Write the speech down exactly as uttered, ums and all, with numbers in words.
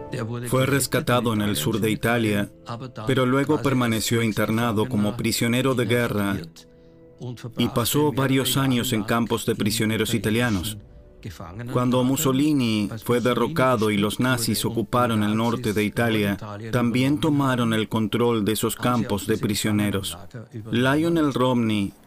Fue rescatado en el sur de Italia, pero luego permaneció internado como prisionero de guerra y pasó varios años en campos de prisioneros italianos. Cuando Mussolini fue derrocado y los nazis ocuparon el norte de Italia, también tomaron el control de esos campos de prisioneros. Lionel Romney